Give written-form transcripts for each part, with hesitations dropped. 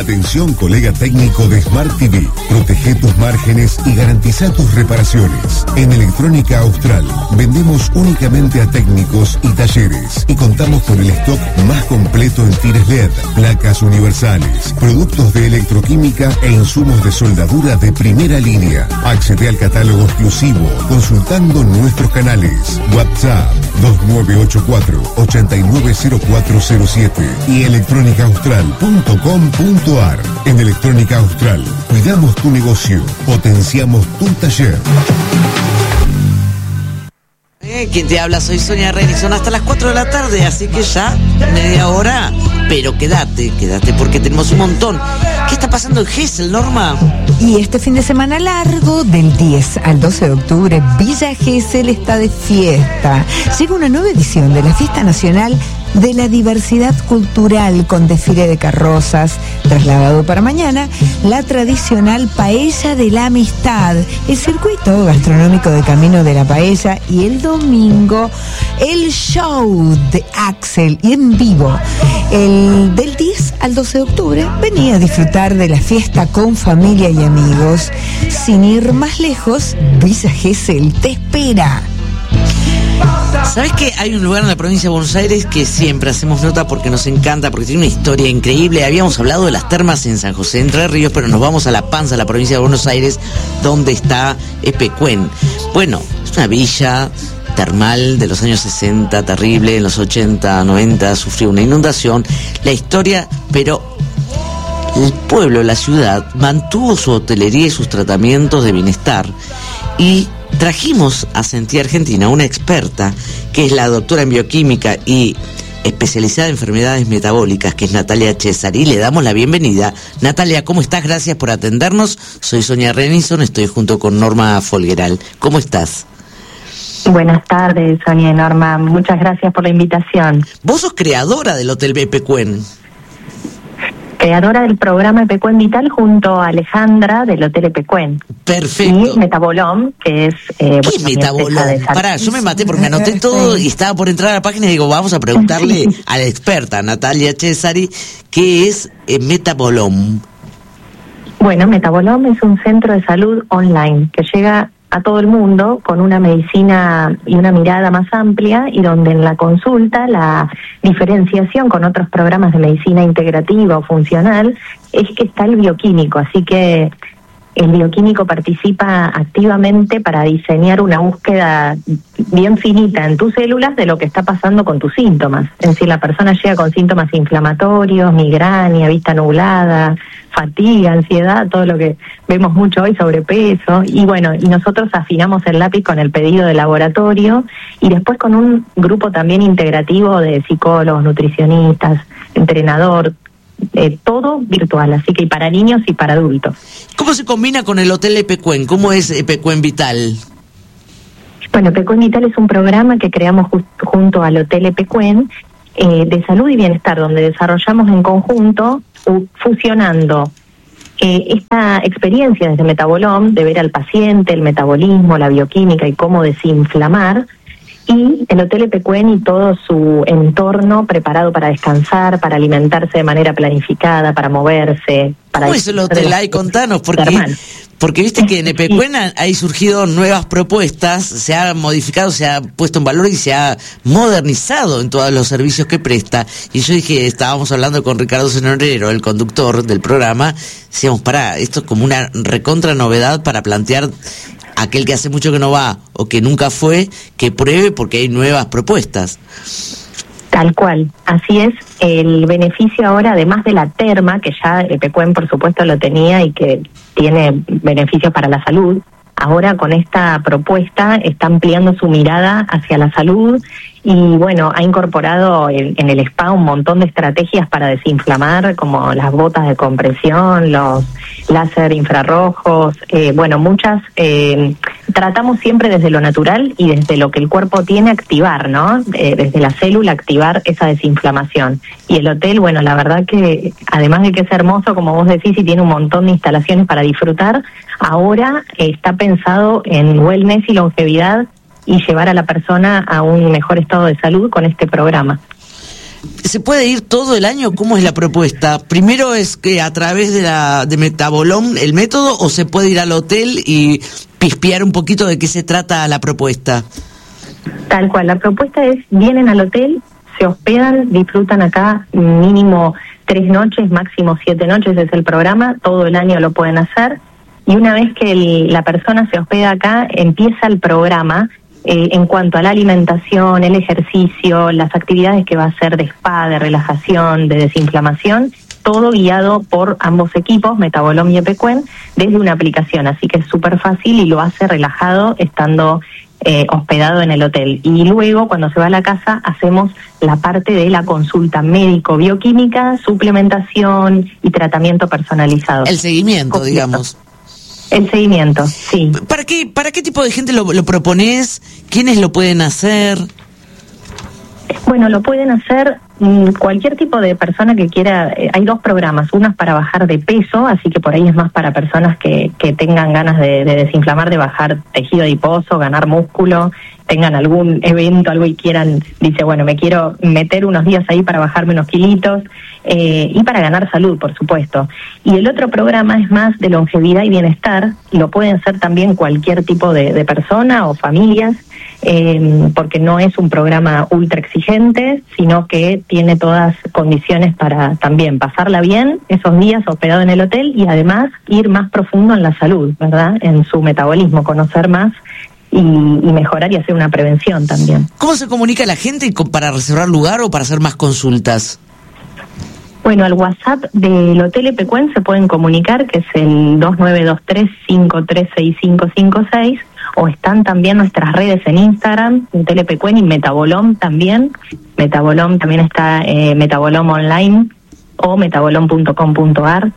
Atención, colega técnico de Smart TV. Protege tus márgenes y garantiza tus reparaciones. En Electrónica Austral vendemos únicamente a técnicos y talleres y contamos con el stock más completo en tires LED, placas universales, productos de electroquímica e insumos de soldadura de primera línea. Accede al catálogo exclusivo consultando nuestros canales. WhatsApp 2984-890407 y electrónicaaustral.com.ar. En Electrónica Austral cuidamos tu negocio, potenciamos tu taller. Quien te habla, soy Sonia Reyes, son hasta las 4 de la tarde, así que ya media hora, pero quédate porque tenemos un montón. ¿Qué está pasando en Gesell, Norma? Y este fin de semana largo, del 10 al 12 de octubre, Villa Gesell está de fiesta. Llega una nueva edición de la Fiesta Nacional de la Diversidad Cultural con desfile de carrozas, trasladado para mañana, la tradicional Paella de la Amistad, el circuito gastronómico de Camino de la Paella y el domingo el show de Axel y en vivo. Del 10 al 12 de octubre venía a disfrutar de la fiesta con familia y amigos. Sin ir más lejos, Villa Gesell te espera. ¿Sabes que hay un lugar en la provincia de Buenos Aires que siempre hacemos nota porque nos encanta, porque tiene una historia increíble? Habíamos hablado de las termas en San José de Entre Ríos, pero nos vamos a La Panza, la provincia de Buenos Aires, donde está Epecuén. Bueno, es una villa termal de los años 60, terrible, en los 80, 90 sufrió una inundación. La historia, pero el pueblo, la ciudad, mantuvo su hotelería y sus tratamientos de bienestar y trajimos a Sentí Argentina una experta que es la doctora en bioquímica y especializada en enfermedades metabólicas, que es Natalia Cesari. Le damos la bienvenida. Natalia, ¿cómo estás? Gracias por atendernos. Soy Sonia Renison, estoy junto con Norma Folgueral. ¿Cómo estás? Buenas tardes, Sonia y Norma. Muchas gracias por la invitación. Vos sos creadora del Hotel Epecuén. Creadora del programa Epecuén Vital junto a Alejandra del Hotel Epecuén. Perfecto. Y Metabolom, que es... ¿Qué es Metabolom? Pará, yo me maté porque me anoté todo y estaba por entrar a la página y digo, vamos a preguntarle a la experta, Natalia Cesari, ¿qué es Metabolom? Bueno, Metabolom es un centro de salud online que llega a todo el mundo con una medicina y una mirada más amplia, y donde en la consulta la diferenciación con otros programas de medicina integrativa o funcional es que está el bioquímico, así que el bioquímico participa activamente para diseñar una búsqueda bien finita en tus células de lo que está pasando con tus síntomas. Es decir, la persona llega con síntomas inflamatorios, migraña, vista nublada, fatiga, ansiedad, todo lo que vemos mucho hoy, sobrepeso, y bueno, y nosotros afinamos el lápiz con el pedido de laboratorio y después con un grupo también integrativo de psicólogos, nutricionistas, entrenador, todo virtual, así que para niños y para adultos. ¿Cómo se combina con el Hotel Epecuén? ¿Cómo es Epecuén Vital? Bueno, Epecuén Vital es un programa que creamos junto al Hotel Epecuén de salud y bienestar, donde desarrollamos en conjunto, fusionando esta experiencia desde Metabolom, de ver al paciente, el metabolismo, la bioquímica y cómo desinflamar, y el Hotel Epecuén y todo su entorno preparado para descansar, para alimentarse de manera planificada, para moverse. ¿Cómo es el hotel ahí? Contanos, porque viste que en Epecuén hay surgido nuevas propuestas, se ha modificado, se ha puesto en valor y se ha modernizado en todos los servicios que presta. Y yo dije, estábamos hablando con Ricardo Senorero, el conductor del programa, decíamos, esto es como una recontra novedad para plantear aquel que hace mucho que no va o que nunca fue, que pruebe porque hay nuevas propuestas. Tal cual, así es. El beneficio ahora, además de la terma, que ya Epecuén por supuesto lo tenía y que tiene beneficios para la salud, ahora con esta propuesta está ampliando su mirada hacia la salud y bueno, ha incorporado en el spa un montón de estrategias para desinflamar, como las botas de compresión, los láser infrarrojos, muchas. Tratamos siempre desde lo natural y desde lo que el cuerpo tiene activar, ¿no? Desde la célula activar esa desinflamación. Y el hotel, bueno, la verdad que además de que es hermoso, como vos decís, y tiene un montón de instalaciones para disfrutar, ahora está pensado en wellness y longevidad y llevar a la persona a un mejor estado de salud con este programa. ¿Se puede ir todo el año? ¿Cómo es la propuesta? Primero es que a través de Metabolón el método, o se puede ir al hotel y pispear un poquito de qué se trata la propuesta. Tal cual, la propuesta es, vienen al hotel, se hospedan, disfrutan acá mínimo 3 noches, máximo 7 noches es el programa, todo el año lo pueden hacer, y una vez que la persona se hospeda acá, empieza el programa en cuanto a la alimentación, el ejercicio, las actividades que va a hacer de spa, de relajación, de desinflamación, todo guiado por ambos equipos, Metabolón y Epecuén, desde una aplicación, así que es súper fácil y lo hace relajado estando hospedado en el hotel. Y luego, cuando se va a la casa, hacemos la parte de la consulta médico-bioquímica, suplementación y tratamiento personalizado. El seguimiento, completo, digamos. El seguimiento, sí. ¿Para qué tipo de gente lo proponés? ¿Quiénes lo pueden hacer? Bueno, lo pueden hacer cualquier tipo de persona que quiera. Hay 2 programas, uno es para bajar de peso, así que por ahí es más para personas que tengan ganas de desinflamar, de bajar tejido adiposo, ganar músculo, tengan algún evento, algo y quieran, dice, bueno, me quiero meter unos días ahí para bajarme unos kilitos, y para ganar salud, por supuesto. Y el otro programa es más de longevidad y bienestar, lo pueden ser también cualquier tipo de persona o familias, porque no es un programa ultra exigente, sino que tiene todas condiciones para también pasarla bien esos días hospedado en el hotel y además ir más profundo en la salud, ¿verdad? En su metabolismo, conocer más y mejorar y hacer una prevención también. ¿Cómo se comunica la gente para reservar lugar o para hacer más consultas? Bueno, al WhatsApp del Hotel Epecuén se pueden comunicar, que es el 2923-536556, o están también nuestras redes en Instagram, Hotel Epecuén y Metabolón también. Metabolón también está Metabolón Online o metabolón.com.ar.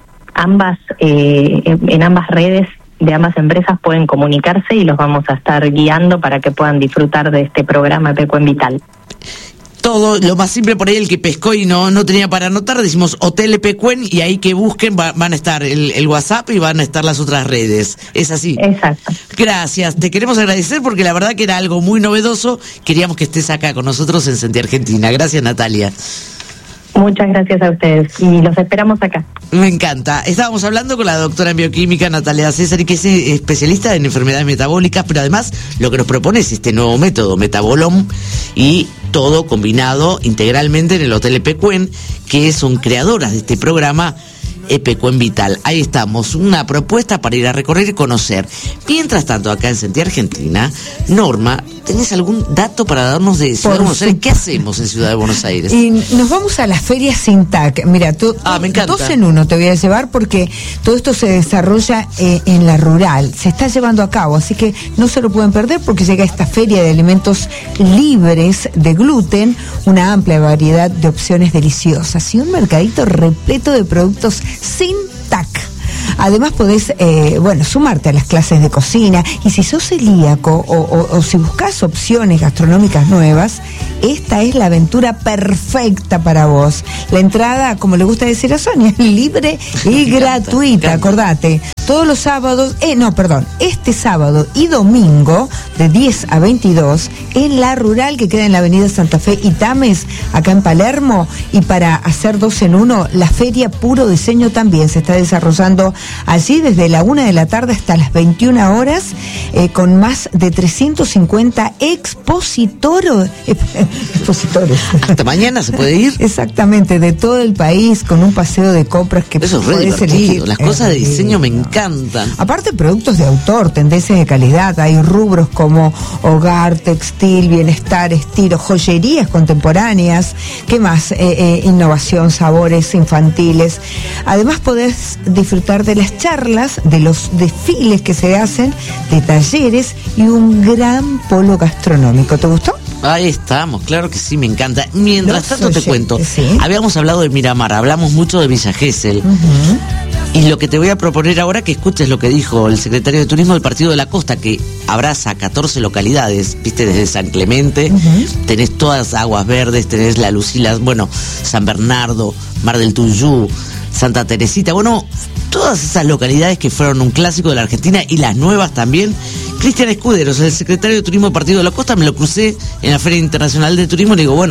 En ambas redes de ambas empresas pueden comunicarse y los vamos a estar guiando para que puedan disfrutar de este programa Epecuén Vital. Todo, lo más simple por ahí, el que pescó y no tenía para anotar, decimos Hotel Epecuén y ahí que busquen van a estar el WhatsApp y van a estar las otras redes. ¿Es así? Exacto. Gracias, te queremos agradecer porque la verdad que era algo muy novedoso. Queríamos que estés acá con nosotros en Sentir Argentina. Gracias, Natalia. Muchas gracias a ustedes y los esperamos acá. Me encanta. Estábamos hablando con la doctora en bioquímica Natalia César, que es especialista en enfermedades metabólicas, pero además lo que nos propone es este nuevo método, Metabolón, y todo combinado integralmente en el Hotel Epecuén, que son creadoras de este programa Epecuén Vital. Ahí estamos, una propuesta para ir a recorrer y conocer. Mientras tanto, acá en Sentir Argentina, Norma, ¿tenés algún dato para darnos de Ciudad de Buenos Aires? ¿Qué hacemos en Ciudad de Buenos Aires? Y nos vamos a la Feria Sintac. Mira, me encanta. 2 en 1 te voy a llevar porque todo esto se desarrolla en la rural. Se está llevando a cabo, así que no se lo pueden perder porque llega esta feria de alimentos libres de gluten, una amplia variedad de opciones deliciosas y un mercadito repleto de productos sin TAC. Además podés, sumarte a las clases de cocina y si sos celíaco o si buscas opciones gastronómicas nuevas, esta es la aventura perfecta para vos. La entrada, como le gusta decir a Sonia, libre y gratuita, acordate. Todos los sábados, este sábado y domingo de 10 a 22 en la rural que queda en la avenida Santa Fe y Tames, acá en Palermo, y para hacer 2 en 1, la Feria Puro Diseño también se está desarrollando allí desde la 1 de la tarde hasta las 21 horas, con más de 350 expositores. Hasta mañana se puede ir. Exactamente, de todo el país, con un paseo de compras que eso es re divertido. Las cosas de diseño me encantan. Aparte, productos de autor, tendencias de calidad, hay rubros como hogar, textil, bienestar, estilo, joyerías contemporáneas, ¿qué más? Innovación, sabores infantiles. Además podés disfrutar de las charlas, de los desfiles que se hacen, de talleres y un gran polo gastronómico. ¿Te gustó? Ahí estamos, claro que sí, me encanta. Mientras tanto te cuento, ¿sí? Habíamos hablado de Miramar, hablamos mucho de Villa Gesell. Y lo que te voy a proponer ahora que escuches lo que dijo el secretario de Turismo del Partido de la Costa, que abraza 14 localidades, viste, desde San Clemente, tenés todas Aguas Verdes, tenés La Lucila, San Bernardo, Mar del Tuyú, Santa Teresita, todas esas localidades que fueron un clásico de la Argentina y las nuevas también. Cristian Escuderos, el secretario de Turismo del Partido de la Costa, me lo crucé en la Feria Internacional de Turismo y le digo,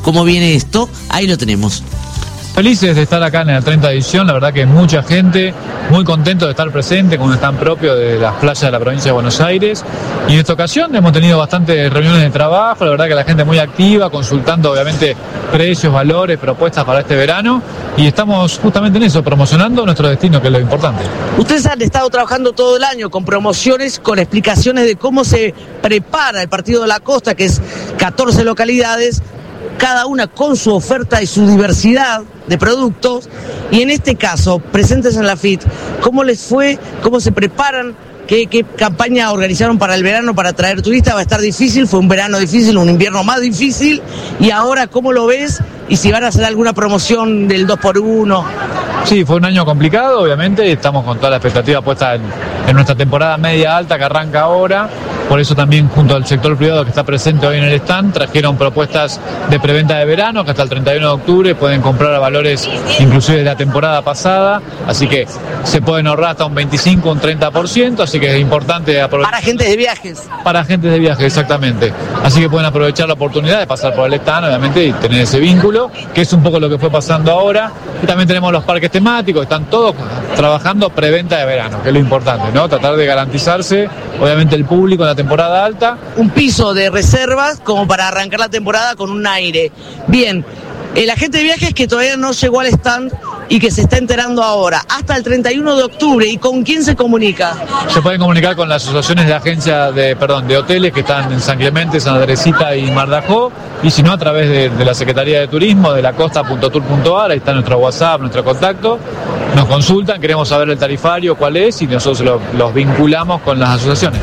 cómo viene esto, ahí lo tenemos. Felices de estar acá en la 30 edición, la verdad que mucha gente, muy contento de estar presente con un stand propio de las playas de la provincia de Buenos Aires. Y en esta ocasión hemos tenido bastantes reuniones de trabajo, la verdad que la gente muy activa, consultando obviamente precios, valores, propuestas para este verano. Y estamos justamente en eso, promocionando nuestro destino, que es lo importante. Ustedes han estado trabajando todo el año con promociones, con explicaciones de cómo se prepara el Partido de la Costa, que es 14 localidades, cada una con su oferta y su diversidad de productos, y en este caso, presentes en la FIT, ¿cómo les fue? ¿Cómo se preparan? ¿Qué campaña organizaron para el verano para atraer turistas? Va a estar difícil, fue un verano difícil, un invierno más difícil, y ahora, ¿cómo lo ves? Y si van a hacer alguna promoción del 2x1. Sí, fue un año complicado, obviamente, estamos con toda la expectativa puesta en nuestra temporada media alta que arranca ahora. Por eso también junto al sector privado que está presente hoy en el stand trajeron propuestas de preventa de verano que hasta el 31 de octubre pueden comprar a valores inclusive de la temporada pasada, así que se pueden ahorrar hasta un 25, un 30%, así que es importante aprovechar. Para agentes de viajes. Para agentes de viajes, exactamente. Así que pueden aprovechar la oportunidad de pasar por el stand, obviamente, y tener ese vínculo, que es un poco lo que fue pasando ahora. Y también tenemos los parques temáticos, están todos trabajando preventa de verano, que es lo importante, ¿no? Tratar de garantizarse, obviamente, el público en la temporada alta. Un piso de reservas como para arrancar la temporada con un aire. Bien, el agente de viajes que todavía no llegó al stand y que se está enterando ahora, hasta el 31 de octubre, ¿y con quién se comunica? Se pueden comunicar con las asociaciones de agencias de hoteles que están en San Clemente, Santa Teresita y Mar de Ajó, y si no, a través de la Secretaría de Turismo, de lacosta.tour.ar, ahí está nuestro WhatsApp, nuestro contacto, nos consultan, queremos saber el tarifario, cuál es, y nosotros los vinculamos con las asociaciones.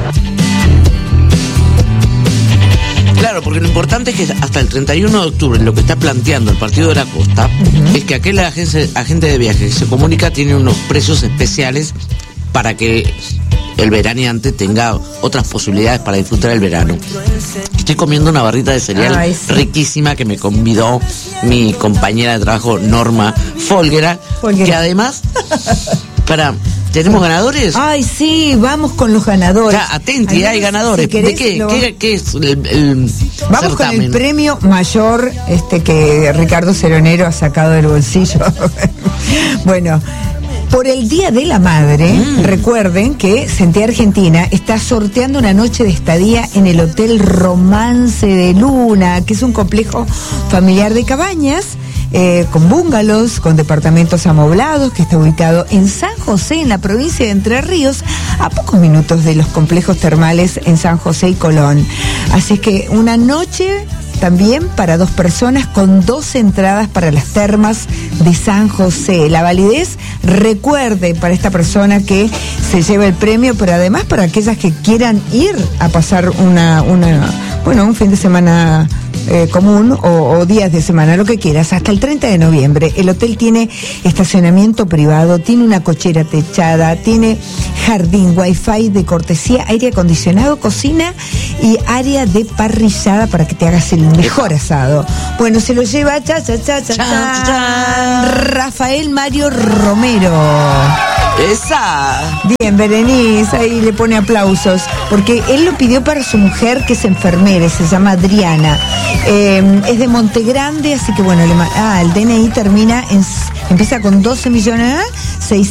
Claro, porque lo importante es que hasta el 31 de octubre lo que está planteando el Partido de la Costa es que aquel agente de viaje que se comunica tiene unos precios especiales para que el veraneante tenga otras posibilidades para disfrutar el verano. Estoy comiendo una barrita de cereal riquísima que me convidó mi compañera de trabajo Norma Folguera. Que además, ¿tenemos ganadores? Ay, sí, vamos con los ganadores. Atenti, hay ganadores. Si querés, ¿Qué es el vamos certamen? Con el premio mayor que Ricardo Ceronero ha sacado del bolsillo. Bueno, por el Día de la Madre, recuerden que Centea Argentina está sorteando una noche de estadía en el Hotel Romance de Luna, que es un complejo familiar de cabañas, con bungalows, con departamentos amoblados, que está ubicado en San José, en la provincia de Entre Ríos, a pocos minutos de los complejos termales en San José y Colón. Así que una noche también para 2 personas con 2 entradas para las termas de San José. La validez, recuerde, para esta persona que se lleva el premio, pero además para aquellas que quieran ir a pasar un fin de semana común o días de semana, lo que quieras, hasta el 30 de noviembre. El hotel tiene estacionamiento privado, tiene una cochera techada, tiene jardín, wifi de cortesía, aire acondicionado, cocina y área de parrillada para que te hagas el mejor asado. Bueno, se lo lleva Rafael Mario Romero. ¡Esa! Bien, Berenice, ahí le pone aplausos, porque él lo pidió para su mujer, que es enfermera, se llama Adriana. Es de Montegrande, así que bueno, el DNI empieza con 12 millones,